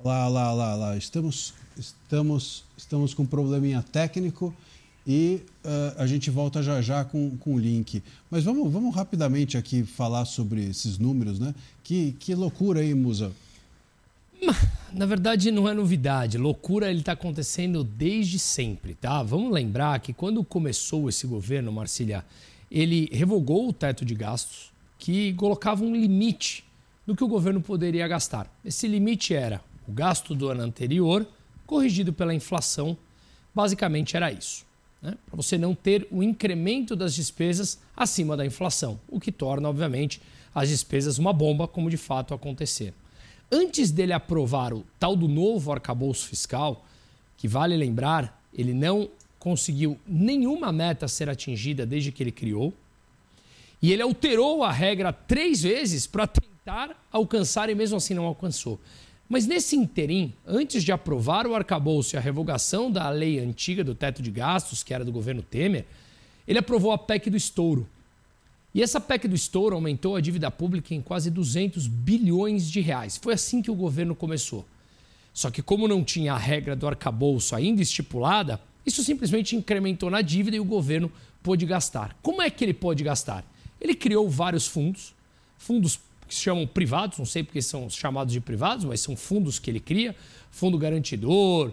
Lá. Estamos com um probleminha técnico e a gente volta já com o link. Mas vamos rapidamente aqui falar sobre esses números, né? Que loucura aí, Musa. Na verdade, não é novidade. Loucura ele está acontecendo desde sempre, tá? Vamos lembrar que quando começou esse governo, Marcília, ele revogou o teto de gastos que colocava um limite do que o governo poderia gastar. Esse limite era o gasto do ano anterior, corrigido pela inflação. Basicamente era isso, né? Para você não ter o incremento das despesas acima da inflação, o que torna, obviamente, as despesas uma bomba, como de fato aconteceram. Antes dele aprovar o tal do novo arcabouço fiscal, que vale lembrar, ele não conseguiu nenhuma meta ser atingida desde que ele criou, e ele alterou a regra 3 vezes para tentar alcançar e mesmo assim não alcançou. Mas nesse interim, antes de aprovar o arcabouço e a revogação da lei antiga do teto de gastos, que era do governo Temer, ele aprovou a PEC do estouro. E essa PEC do estouro aumentou a dívida pública em quase 200 bilhões de reais. Foi assim que o governo começou. Só que como não tinha a regra do arcabouço ainda estipulada, isso simplesmente incrementou na dívida e o governo pôde gastar. Como é que ele pôde gastar? Ele criou vários fundos que se chamam privados, não sei porque são chamados de privados, mas são fundos que ele cria, fundo garantidor,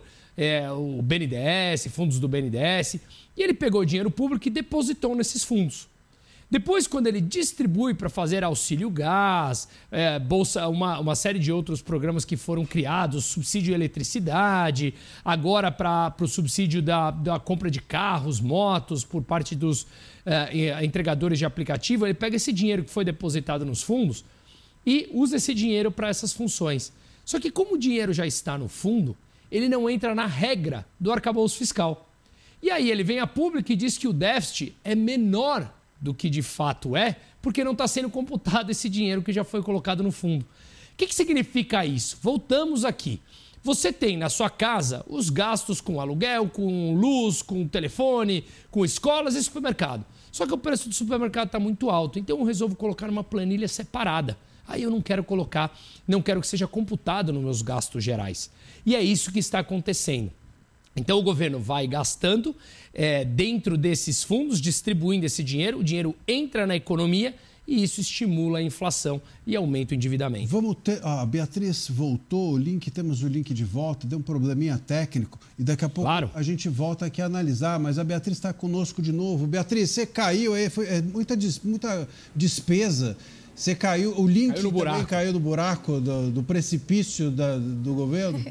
o BNDES, fundos do BNDES, e ele pegou dinheiro público e depositou nesses fundos. Depois, quando ele distribui para fazer auxílio gás, bolsa, uma série de outros programas que foram criados, subsídio eletricidade, agora para o subsídio da compra de carros, motos, por parte dos entregadores de aplicativo, ele pega esse dinheiro que foi depositado nos fundos e usa esse dinheiro para essas funções. Só que como o dinheiro já está no fundo, ele não entra na regra do arcabouço fiscal. E aí ele vem a público e diz que o déficit é menor do que de fato é, porque não está sendo computado esse dinheiro que já foi colocado no fundo. O que significa isso? Voltamos aqui. Você tem na sua casa os gastos com aluguel, com luz, com telefone, com escolas e supermercado. Só que o preço do supermercado está muito alto, então eu resolvo colocar uma planilha separada. Aí eu não quero que seja computado nos meus gastos gerais. E é isso que está acontecendo. Então o governo vai gastando dentro desses fundos, distribuindo esse dinheiro, o dinheiro entra na economia e isso estimula a inflação e aumenta o endividamento. A Beatriz voltou, temos o link de volta, deu um probleminha técnico e daqui a pouco a gente volta aqui a analisar, mas a Beatriz está conosco de novo. Beatriz, você caiu aí, foi muita despesa. Você caiu, o link também caiu no buraco do precipício do governo?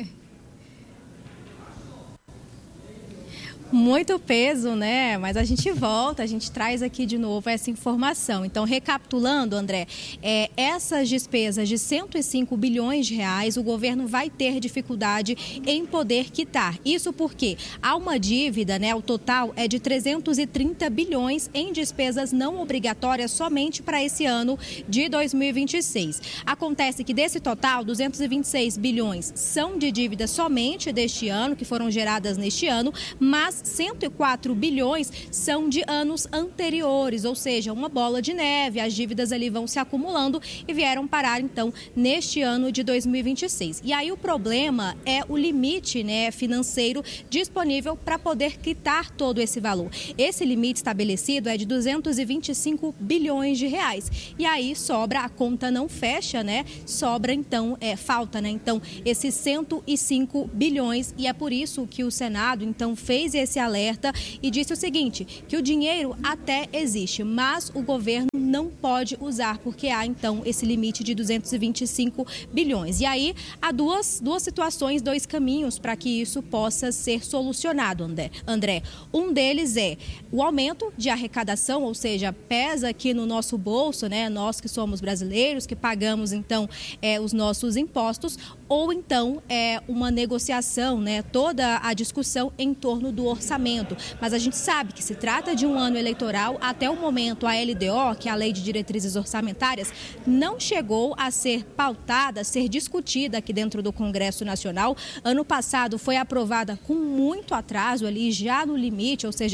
Muito peso, né? Mas a gente volta, a gente traz aqui de novo essa informação. Então, recapitulando, André, essas despesas de 105 bilhões de reais, o governo vai ter dificuldade em poder quitar. Isso porque há uma dívida, né? O total é de 330 bilhões em despesas não obrigatórias somente para esse ano de 2026. Acontece que desse total, 226 bilhões são de dívida somente deste ano, que foram geradas neste ano, mas 104 bilhões são de anos anteriores, ou seja, uma bola de neve, as dívidas ali vão se acumulando e vieram parar, então, neste ano de 2026. E aí o problema é o limite, né, financeiro disponível para poder quitar todo esse valor. Esse limite estabelecido é de 225 bilhões de reais. E aí sobra, a conta não fecha, né? Sobra, então, falta, né? Então, esses 105 bilhões, e é por isso que o Senado, então, fez esse alerta e disse o seguinte, que o dinheiro até existe, mas o governo não pode usar, porque há, então, esse limite de 225 bilhões. E aí, há duas situações, 2 caminhos para que isso possa ser solucionado, André. Um deles é o aumento de arrecadação, ou seja, pesa aqui no nosso bolso, né? Nós que somos brasileiros, que pagamos, então, os nossos impostos, ou então uma negociação, né? Toda a discussão em torno do orçamento. Mas a gente sabe que se trata de um ano eleitoral, até o momento a LDO, que é a Lei de Diretrizes Orçamentárias, não chegou a ser pautada, a ser discutida aqui dentro do Congresso Nacional. Ano passado foi aprovada com muito atraso ali, já no limite, ou seja,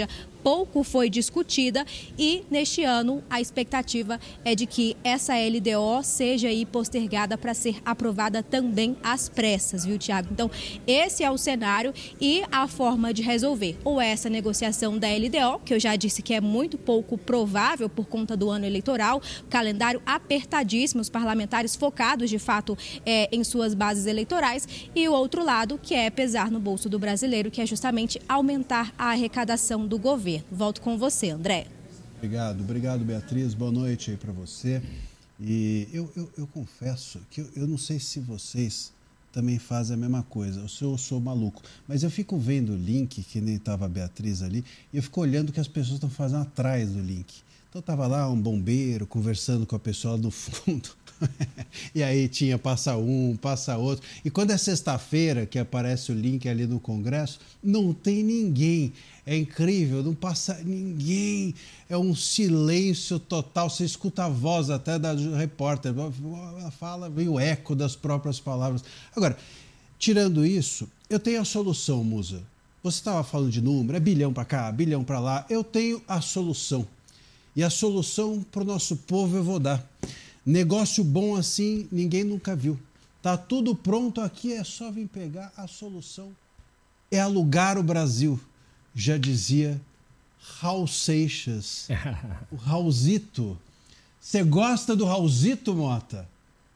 pouco foi discutida e neste ano a expectativa é de que essa LDO seja aí postergada para ser aprovada também às pressas, viu, Tiago? Então, esse é o cenário e a forma de resolver. Ou essa negociação da LDO, que eu já disse que é muito pouco provável por conta do ano eleitoral, calendário apertadíssimo, os parlamentares focados, de fato, em suas bases eleitorais, e o outro lado, que é pesar no bolso do brasileiro, que é justamente aumentar a arrecadação do governo. Volto com você, André. Obrigado, Beatriz. Boa noite aí para você. E eu confesso que eu não sei se vocês também fazem a mesma coisa. Eu sou maluco, mas eu fico vendo o link, que nem estava a Beatriz ali, e eu fico olhando o que as pessoas estão fazendo atrás do link. Então estava lá um bombeiro conversando com a pessoa do fundo. E aí passa um, passa outro. E quando é sexta-feira que aparece o link ali no Congresso, não tem ninguém. É incrível, não passa ninguém. É um silêncio total. Você escuta a voz até da repórter. Ela fala, vem o eco das próprias palavras. Agora, tirando isso, eu tenho a solução, Musa. Você estava falando de número, é bilhão para cá, bilhão para lá. Eu tenho a solução. E a solução para o nosso povo eu vou dar. Negócio bom assim, ninguém nunca viu. Tá tudo pronto aqui, é só vir pegar. A solução é alugar o Brasil. Já dizia Raul Seixas, o Raulzito. Você gosta do Raulzito, Mota?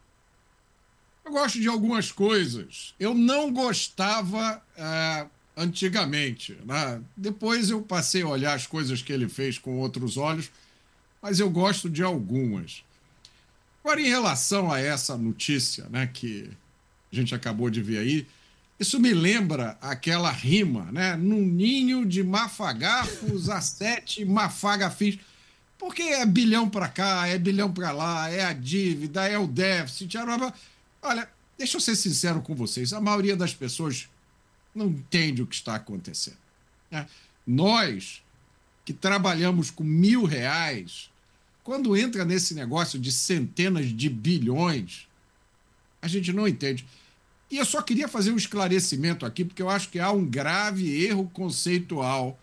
Eu gosto de algumas coisas. Eu não gostava antigamente, né? Depois eu passei a olhar as coisas que ele fez com outros olhos, mas eu gosto de algumas. Agora, em relação a essa notícia, né, que a gente acabou de ver aí, isso me lembra aquela rima, né? Num ninho de mafagafos, a 7 mafagafins. Porque é bilhão para cá, é bilhão para lá, é a dívida, é o déficit. Olha, deixa eu ser sincero com vocês, a maioria das pessoas não entende o que está acontecendo, né? Nós, que trabalhamos com R$1.000, quando entra nesse negócio de centenas de bilhões, a gente não entende. E eu só queria fazer um esclarecimento aqui, porque eu acho que há um grave erro conceitual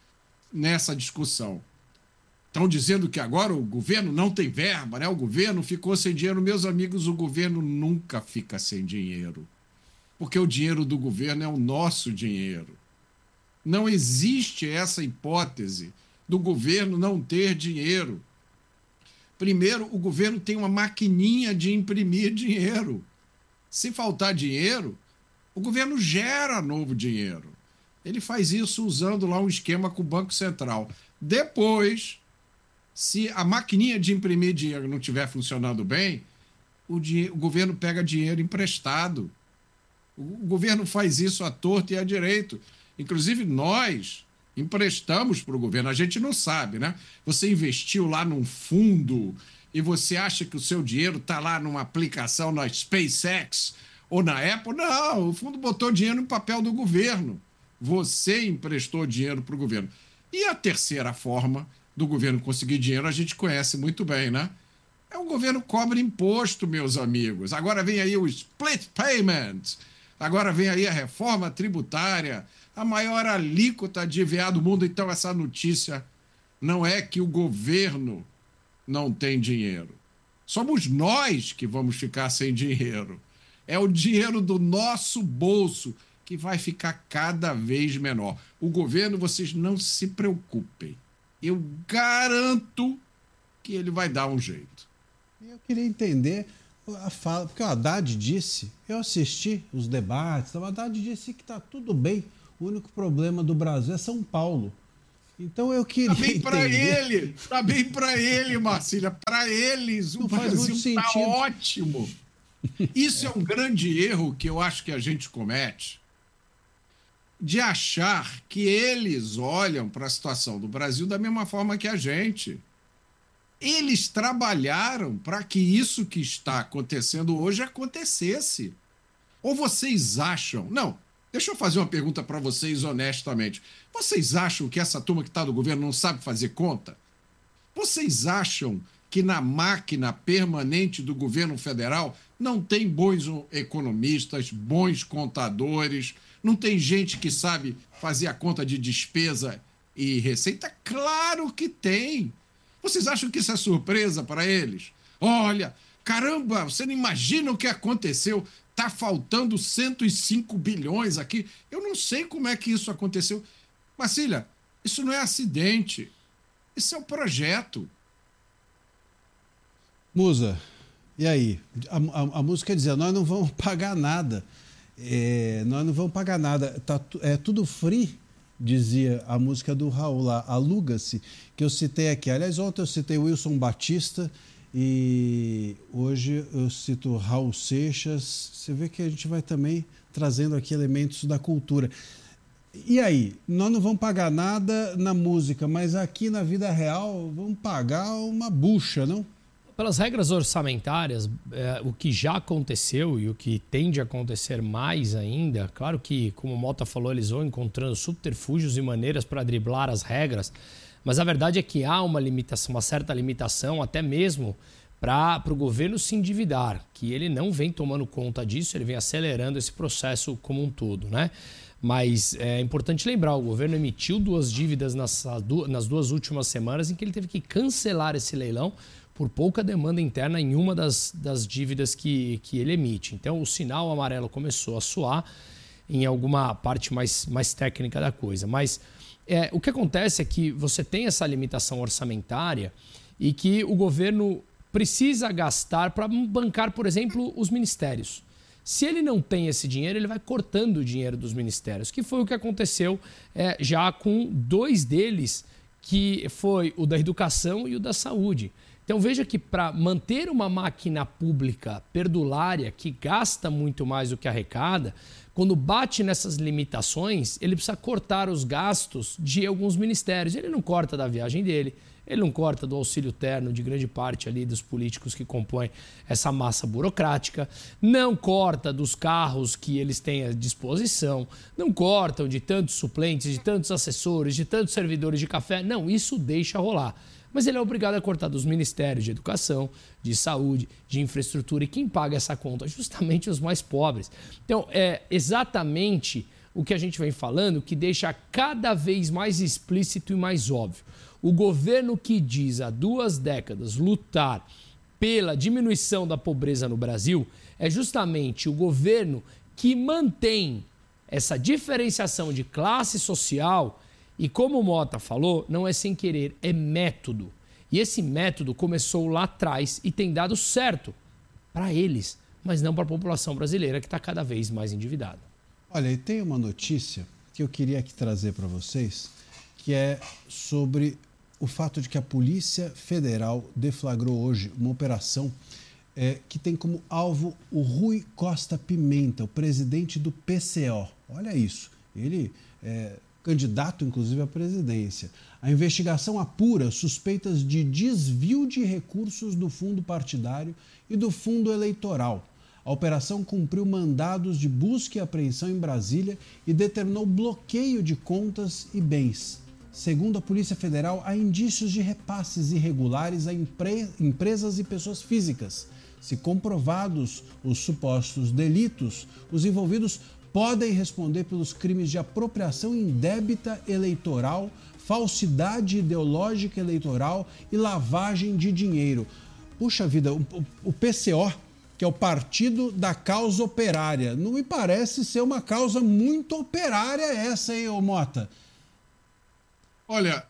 nessa discussão. Estão dizendo que agora o governo não tem verba, né? O governo ficou sem dinheiro. Meus amigos, o governo nunca fica sem dinheiro, porque o dinheiro do governo é o nosso dinheiro. Não existe essa hipótese do governo não ter dinheiro. Primeiro, o governo tem uma maquininha de imprimir dinheiro. Se faltar dinheiro, o governo gera novo dinheiro. Ele faz isso usando lá um esquema com o Banco Central. Depois, se a maquininha de imprimir dinheiro não estiver funcionando bem, o governo pega dinheiro emprestado. O governo faz isso à torta e à direito. Inclusive, nós emprestamos para o governo, a gente não sabe, né? Você investiu lá num fundo e você acha que o seu dinheiro está lá numa aplicação na SpaceX ou na Apple? Não, o fundo botou dinheiro no papel do governo. Você emprestou dinheiro para o governo. E a terceira forma do governo conseguir dinheiro a gente conhece muito bem, né? É o governo cobra imposto, meus amigos. Agora vem aí o split payment. Agora vem aí a reforma tributária, a maior alíquota de IVA do mundo. Então, essa notícia não é que o governo não tem dinheiro. Somos nós que vamos ficar sem dinheiro. É o dinheiro do nosso bolso que vai ficar cada vez menor. O governo, vocês não se preocupem. Eu garanto que ele vai dar um jeito. Eu queria entender a fala, porque o Haddad disse, eu assisti os debates, o Haddad disse que está tudo bem. O único problema do Brasil é São Paulo. Então eu queria entender... Tá bem para ele, Marcília. Para eles, o Brasil está ótimo. Isso é um grande erro que eu acho que a gente comete, de achar que eles olham para a situação do Brasil da mesma forma que a gente. Eles trabalharam para que isso que está acontecendo hoje acontecesse. Ou vocês acham... Não, deixa eu fazer uma pergunta para vocês honestamente. Vocês acham que essa turma que está no governo não sabe fazer conta? Vocês acham que na máquina permanente do governo federal não tem bons economistas, bons contadores, não tem gente que sabe fazer a conta de despesa e receita? Claro que tem. Vocês acham que isso é surpresa para eles? Olha, caramba, você não imagina o que aconteceu. Está faltando 105 bilhões aqui. Eu não sei como é que isso aconteceu. Marcília, isso não é acidente. Isso é um projeto. Musa, e aí? A música dizia, nós não vamos pagar nada. Nós não vamos pagar nada. É tudo free, dizia a música do Raul lá, Aluga-se, que eu citei aqui. Aliás, ontem eu citei Wilson Batista e hoje eu cito Raul Seixas. Você vê que a gente vai também trazendo aqui elementos da cultura. E aí? Nós não vamos pagar nada na música, mas aqui na vida real vamos pagar uma bucha, não? Pelas regras orçamentárias, o que já aconteceu e o que tende a acontecer mais ainda, claro que, como o Mota falou, eles vão encontrando subterfúgios e maneiras para driblar as regras, mas a verdade é que há uma limitação, uma certa limitação, até mesmo para o governo se endividar, que ele não vem tomando conta disso, ele vem acelerando esse processo como um todo, né? Mas é importante lembrar, o governo emitiu 2 dívidas nas 2 últimas semanas em que ele teve que cancelar esse leilão por pouca demanda interna em uma das dívidas que ele emite. Então, o sinal amarelo começou a soar em alguma parte mais técnica da coisa. Mas o que acontece é que você tem essa limitação orçamentária e que o governo precisa gastar para bancar, por exemplo, os ministérios. Se ele não tem esse dinheiro, ele vai cortando o dinheiro dos ministérios, que foi o que aconteceu já com 2 deles, que foi o da educação e o da saúde. Então veja que para manter uma máquina pública perdulária que gasta muito mais do que arrecada, quando bate nessas limitações, ele precisa cortar os gastos de alguns ministérios. Ele não corta da viagem dele, ele não corta do auxílio terno de grande parte ali dos políticos que compõem essa massa burocrática, não corta dos carros que eles têm à disposição, não cortam de tantos suplentes, de tantos assessores, de tantos servidores de café. Não, isso deixa rolar. Mas ele é obrigado a cortar dos ministérios de educação, de saúde, de infraestrutura. E quem paga essa conta? Justamente os mais pobres. Então, é exatamente o que a gente vem falando que deixa cada vez mais explícito e mais óbvio. O governo que diz há 2 décadas lutar pela diminuição da pobreza no Brasil é justamente o governo que mantém essa diferenciação de classe social. E como o Mota falou, não é sem querer, é método. E esse método começou lá atrás e tem dado certo para eles, mas não para a população brasileira que está cada vez mais endividada. Olha, e tem uma notícia que eu queria aqui trazer para vocês, que é sobre o fato de que a Polícia Federal deflagrou hoje uma operação que tem como alvo o Rui Costa Pimenta, o presidente do PCO. Olha isso, ele candidato, inclusive, à presidência. A investigação apura suspeitas de desvio de recursos do fundo partidário e do fundo eleitoral. A operação cumpriu mandados de busca e apreensão em Brasília e determinou bloqueio de contas e bens. Segundo a Polícia Federal, há indícios de repasses irregulares a empresas e pessoas físicas. Se comprovados os supostos delitos, os envolvidos podem responder pelos crimes de apropriação indébita eleitoral, falsidade ideológica eleitoral e lavagem de dinheiro. Puxa vida, o PCO, que é o Partido da Causa Operária, não me parece ser uma causa muito operária essa, hein, ô Mota? Olha,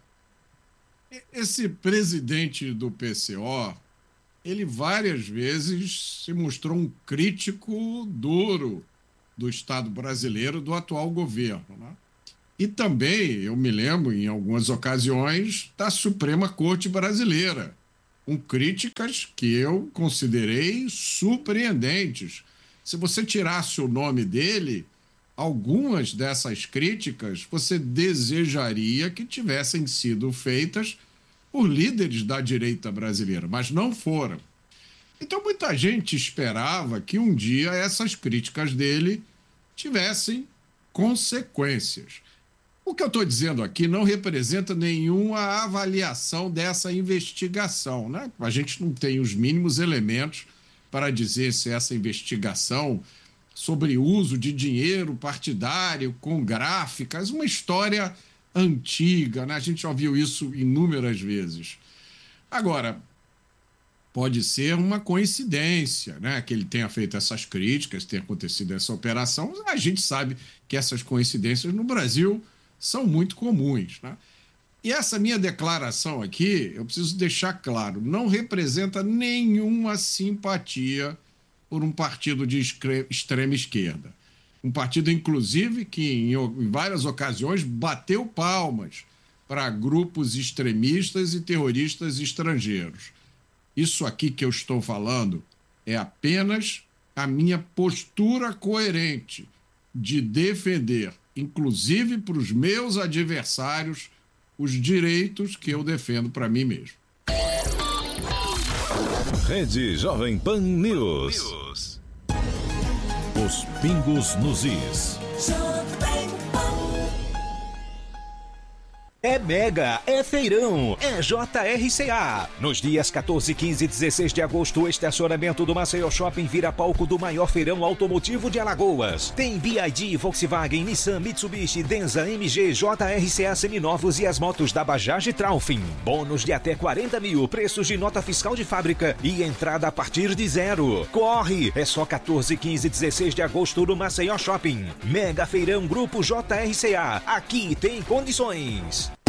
esse presidente do PCO, ele várias vezes se mostrou um crítico duro do Estado brasileiro, do atual governo, né? E também, eu me lembro, em algumas ocasiões, da Suprema Corte Brasileira, com críticas que eu considerei surpreendentes. Se você tirasse o nome dele, algumas dessas críticas você desejaria que tivessem sido feitas por líderes da direita brasileira, mas não foram. Então, muita gente esperava que um dia essas críticas dele tivessem consequências. O que eu estou dizendo aqui não representa nenhuma avaliação dessa investigação, né? A gente não tem os mínimos elementos para dizer se essa investigação sobre uso de dinheiro partidário com gráficas, uma história antiga, né? A gente já viu isso inúmeras vezes. Agora, pode ser uma coincidência, né? Que ele tenha feito essas críticas, tenha acontecido essa operação. A gente sabe que essas coincidências no Brasil são muito comuns, né? E essa minha declaração aqui, eu preciso deixar claro, não representa nenhuma simpatia por um partido de extrema esquerda. Um partido, inclusive, que em várias ocasiões bateu palmas para grupos extremistas e terroristas estrangeiros. Isso aqui que eu estou falando é apenas a minha postura coerente de defender, inclusive para os meus adversários, os direitos que eu defendo para mim mesmo. Rede Jovem Pan News. Os pingos nos is. É mega, é feirão, é JRCA. Nos dias 14, 15 e 16 de agosto, o estacionamento do Maceió Shopping vira palco do maior feirão automotivo de Alagoas. Tem BYD, Volkswagen, Nissan, Mitsubishi, Denza, MG, JRCA seminovos e as motos da Bajaj e Traufin. Bônus de até 40 mil, preços de nota fiscal de fábrica e entrada a partir de 0. Corre! É só 14, 15 e 16 de agosto no Maceió Shopping. Mega feirão Grupo JRCA. Aqui tem condições.